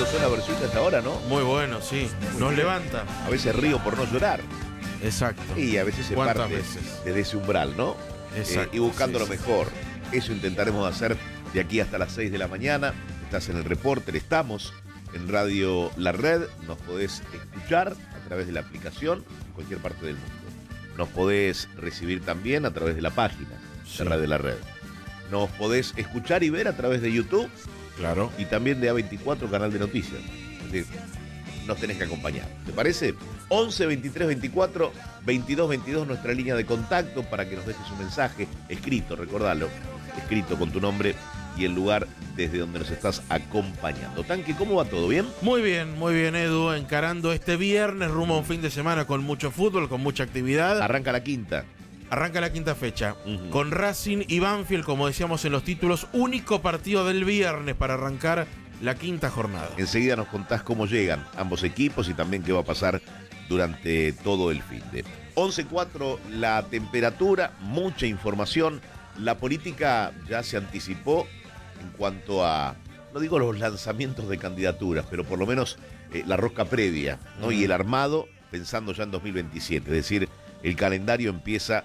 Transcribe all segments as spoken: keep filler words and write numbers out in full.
cuando suena Versuit hasta ahora, ¿no? Muy bueno, sí. Nos levanta. A veces río por no llorar. Exacto. Y a veces se parte veces? desde ese umbral, ¿no? Exacto. Eh, y buscando sí, lo sí. mejor. Eso intentaremos hacer de aquí hasta las seis de la mañana. Estás en el Reporter, estamos en Radio La Red. Nos podés escuchar a través de la aplicación en cualquier parte del mundo. Nos podés recibir también a través de la página Sí. de Radio La Red. Nos podés escuchar y ver a través de YouTube. Claro. Y también de A veinticuatro, canal de noticias. Es decir, nos tenés que acompañar. ¿Te parece? once, veintitrés, veinticuatro, veintidós, veintidós, nuestra línea de contacto para que nos dejes un mensaje escrito, recordalo, escrito con tu nombre y el lugar desde donde nos estás acompañando. Tanque, ¿cómo va todo? ¿Bien? Muy bien, muy bien, Edu. Encarando este viernes rumbo a un fin de semana con mucho fútbol, con mucha actividad. Arranca la quinta. Arranca la quinta fecha. Uh-huh. Con Racing y Banfield, como decíamos en los títulos, único partido del viernes para arrancar la quinta jornada. Enseguida nos contás cómo llegan ambos equipos y también qué va a pasar durante todo el fin de. once cuatro la temperatura, mucha información. La política ya se anticipó en cuanto a, no digo los lanzamientos de candidaturas, pero por lo menos eh, la rosca previa, ¿no? Uh-huh. Y el armado pensando ya en dos mil veintisiete. Es decir, el calendario empieza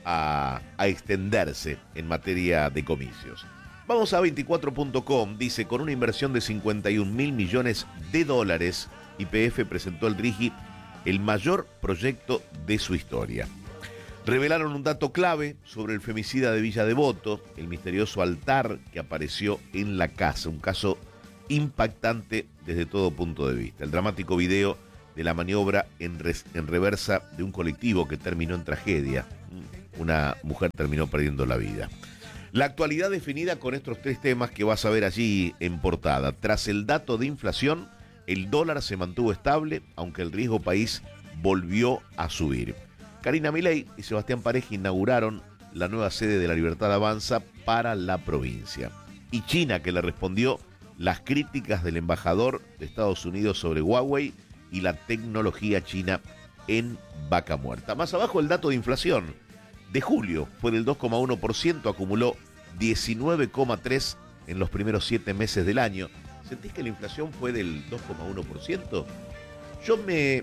a, a extenderse en materia de comicios. Vamos a veinticuatro punto com, dice, con una inversión de cincuenta y un mil millones de dólares, Y P F presentó al Drigi el mayor proyecto de su historia. Revelaron un dato clave sobre el femicida de Villa Devoto, el misterioso altar que apareció en la casa, un caso impactante desde todo punto de vista. El dramático video de la maniobra en, res, en reversa de un colectivo que terminó en tragedia. Una mujer terminó perdiendo la vida. La actualidad definida con estos tres temas que vas a ver allí en portada. Tras el dato de inflación, el dólar se mantuvo estable, aunque el riesgo país volvió a subir. Karina Milei y Sebastián Pareja inauguraron la nueva sede de La Libertad Avanza para la provincia. Y China, que le respondió las críticas del embajador de Estados Unidos sobre Huawei y la tecnología china en Vaca Muerta. Más abajo el dato de inflación de julio fue del dos coma uno por ciento, acumuló diecinueve coma tres por ciento en los primeros siete meses del año. ¿Sentís que la inflación fue del dos coma uno por ciento? Yo me,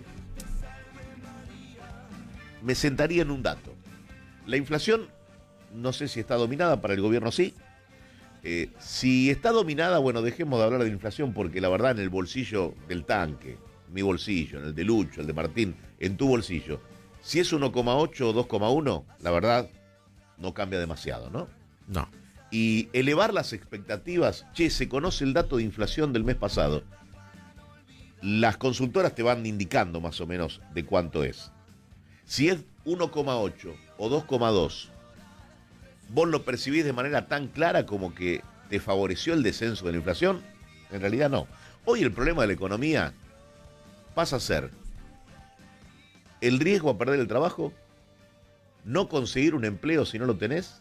me sentaría en un dato. La inflación, no sé si está dominada, para el gobierno sí. Eh, si está dominada, bueno, dejemos de hablar de inflación, porque la verdad en el bolsillo del tanque, mi bolsillo, en el de Lucho, el de Martín, en tu bolsillo, si es uno coma ocho o dos coma uno, la verdad no cambia demasiado, ¿no? No. Y elevar las expectativas, che, se conoce el dato de inflación del mes pasado. Las consultoras te van indicando más o menos de cuánto es. Si es uno coma ocho o dos coma dos, ¿vos lo percibís de manera tan clara como que te favoreció el descenso de la inflación? En realidad no. Hoy el problema de la economía pasa a ser el riesgo a perder el trabajo, no conseguir un empleo si no lo tenés,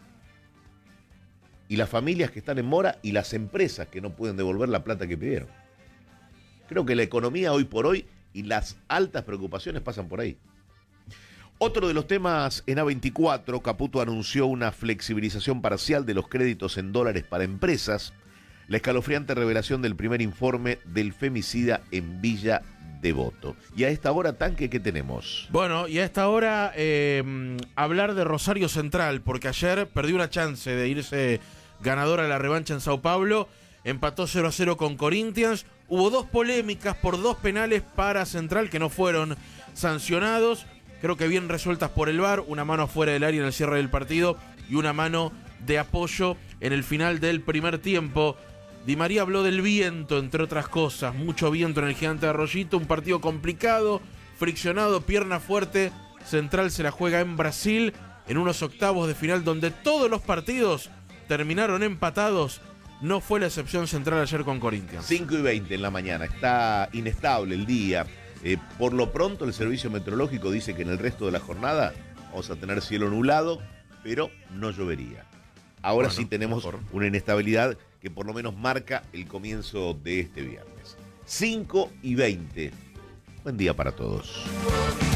y las familias que están en mora y las empresas que no pueden devolver la plata que pidieron. Creo que la economía hoy por hoy y las altas preocupaciones pasan por ahí. Otro de los temas en A veinticuatro, Caputo anunció una flexibilización parcial de los créditos en dólares para empresas, la escalofriante revelación del primer informe del femicida en Villa Devoto. Y a esta hora, Tanque, ¿qué tenemos? Bueno, y a esta hora eh, hablar de Rosario Central, porque ayer perdió una chance de irse ganadora de la revancha en Sao Paulo, empató cero a cero con Corinthians, hubo dos polémicas por dos penales para Central que no fueron sancionados, creo que bien resueltas por el V A R, una mano afuera del área en el cierre del partido y una mano de apoyo en el final del primer tiempo. Di María habló del viento, entre otras cosas, mucho viento en el Gigante de Arroyito, un partido complicado, friccionado, pierna fuerte. Central se la juega en Brasil, en unos octavos de final donde todos los partidos terminaron empatados. No fue la excepción Central ayer con Corinthians. cinco y veinte en la mañana, está inestable el día. Eh, por lo pronto el servicio meteorológico dice que en el resto de la jornada vamos a tener cielo nublado, pero no llovería. Ahora bueno, sí tenemos mejor. Una inestabilidad que por lo menos marca el comienzo de este viernes. cinco y veinte. Buen día para todos.